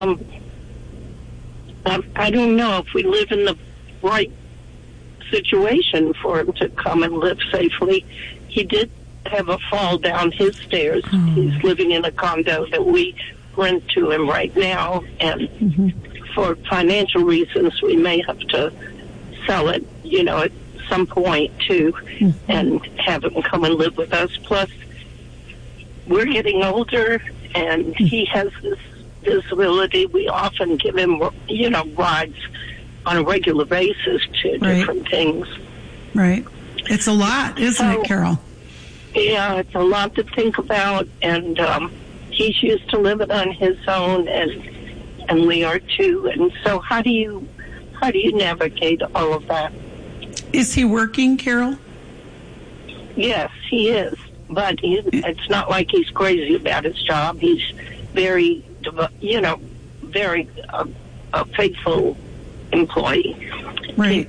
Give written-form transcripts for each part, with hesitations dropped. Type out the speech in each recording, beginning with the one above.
I don't know if we live in the right situation for him to come and live safely. He did have a fall down his stairs. He's living in a condo that we rent to him right now, and for financial reasons, we may have to sell it, at some point too, and have him come and live with us. Plus, we're getting older, and he has this disability. We often give him, rides on a regular basis to different things. Right. It's a lot, isn't it, Carol? Yeah, it's a lot to think about, and he's used to living on his own, and we are too. And so, how do you navigate all of that? Is he working, Carol? Yes, he is, but it's not like he's crazy about his job. He's very, very a faithful employee. Right.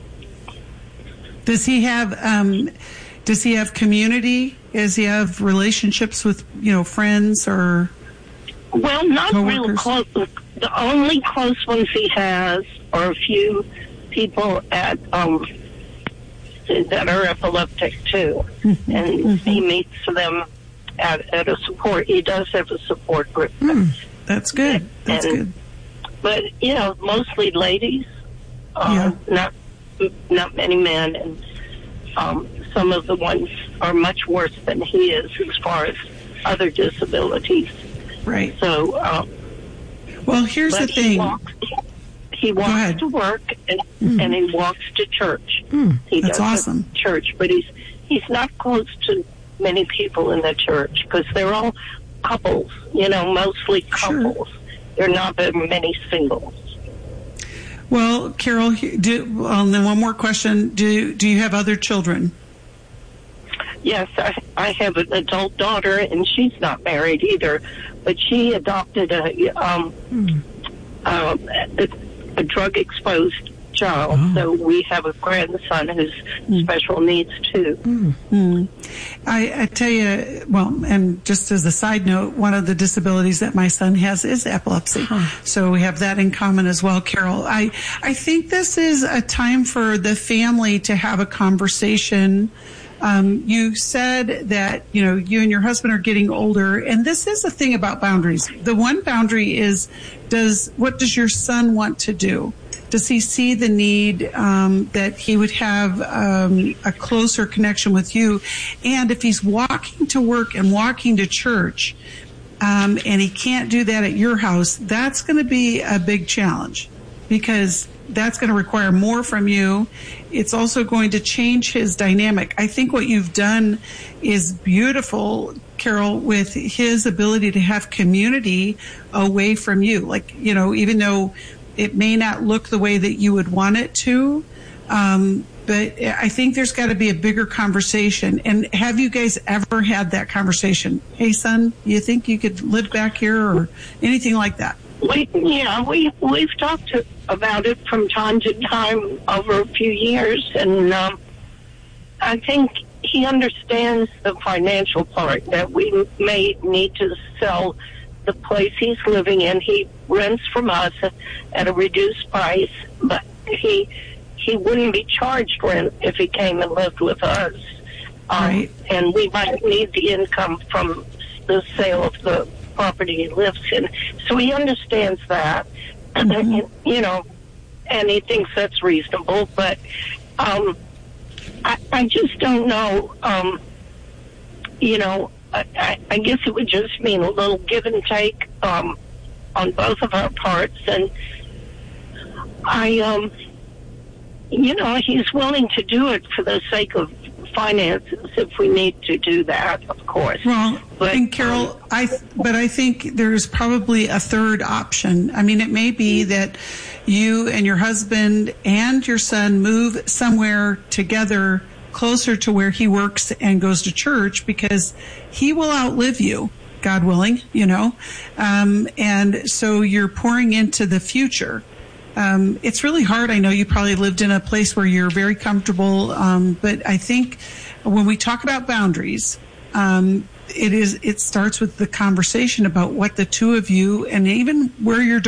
Does he have community? Does he have relationships with, friends or not coworkers? real close. The only close ones he has are a few people that are epileptic too, and he meets them at a support. He does have a support group. That's good. That's good. But mostly ladies. Not many men, and some of the ones are much worse than he is as far as other disabilities. Right. So, well, here's the thing. He walks to work and he walks to church. That's awesome. Church, but he's not close to many people in the church because they're all couples. Mostly couples. Sure. There are not very many singles. Well, Carol, and then one more question. Do you have other children? Yes, I have an adult daughter, and she's not married either, but she adopted a drug-exposed child, so we have a grandson who's special needs too. I tell you, well, and just as a side note, one of the disabilities that my son has is epilepsy. So we have that in common as well, Carol. I think this is a time for the family to have a conversation. You said that, you and your husband are getting older, and this is a thing about boundaries. The one boundary is, what does your son want to do? Does he see the need that he would have a closer connection with you? And if he's walking to work and walking to church, and he can't do that at your house, that's going to be a big challenge because that's going to require more from you. It's also going to change his dynamic. I think what you've done is beautiful, Carol, with his ability to have community away from you. Like, even though it may not look the way that you would want it to, but I think there's got to be a bigger conversation. And have you guys ever had that conversation? Hey, son, you think you could live back here or anything like that? We've talked about it from time to time over a few years, and I think he understands the financial part, that we may need to sell the place he's living in. He rents from us at a reduced price, but he wouldn't be charged rent if he came and lived with us. Right. And we might need the income from the sale of the property he lives in. So he understands that, and he thinks that's reasonable, but I just don't know, I guess it would just mean a little give and take on both of our parts, and he's willing to do it for the sake of finances if we need to do that, of course. Well, and Carol, I think there's probably a third option. I mean, it may be that you and your husband and your son move somewhere together closer to where he works and goes to church, because he will outlive you, God willing, and so you're pouring into the future. It's really hard. I know you probably lived in a place where you're very comfortable, but I think when we talk about boundaries, it starts with the conversation about what the two of you, and even where your